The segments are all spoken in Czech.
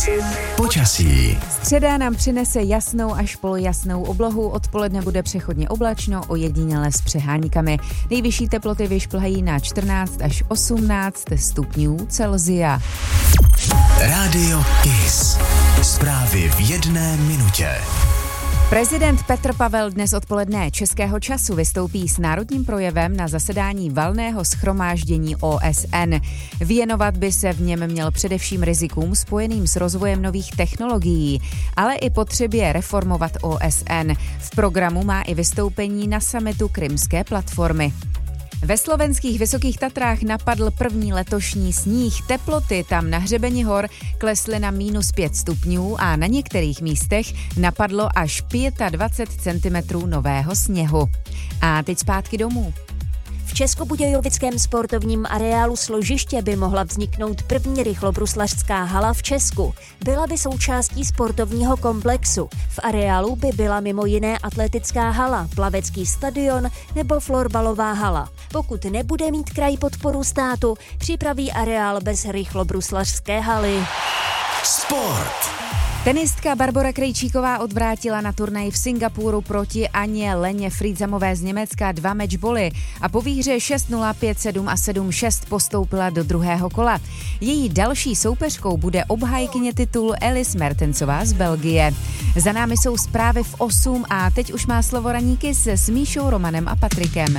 Počasí. Středa nám přinese jasnou až polojasnou oblohu, odpoledne bude přechodně oblačno, ojediněle s přeháníkami. Nejvyšší teploty vyšplhají na 14 až 18 stupňů Celsia. Rádio Kiss. Zprávy v 1 minutě. Prezident Petr Pavel dnes odpoledne českého času vystoupí s národním projevem na zasedání valného shromáždění OSN. Věnovat by se v něm měl především rizikům spojeným s rozvojem nových technologií, ale i potřebě reformovat OSN. V programu má i vystoupení na summitu Krymské platformy. Ve slovenských Vysokých Tatrách napadl první letošní sníh. Teploty tam na hřebeni hor klesly na -5 stupňů a na některých místech napadlo až 25 cm nového sněhu. A teď zpátky domů. V Českobudějovickém sportovním areálu Složiště by mohla vzniknout první rychlobruslařská hala v Česku. Byla by součástí sportovního komplexu. V areálu by byla mimo jiné atletická hala, plavecký stadion nebo florbalová hala. Pokud nebude mít kraj podporu státu, připraví areál bez rychlobruslařské haly. Sport. Tenistka Barbora Krejčíková odvrátila na turnaji v Singapuru proti Aně Leně Frýdzamové z Německa 2 matchboly a po výhře 6-0, 5-7 a 7-6 postoupila do druhého kola. Její další soupeřkou bude obhájkyně titulu Elise Mertensová z Belgie. Za námi jsou zprávy v 8 a teď už má slovo ranní Kiss s Míšou, Romanem a Patrikem.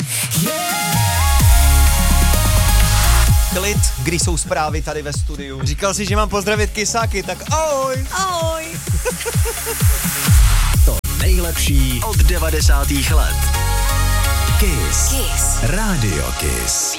Klid, když jsou zprávy tady ve studiu. Říkal si, že mám pozdravit kysáky, tak ahoj! Ahoj! To nejlepší od 90. let. Kiss. Rádio Kiss.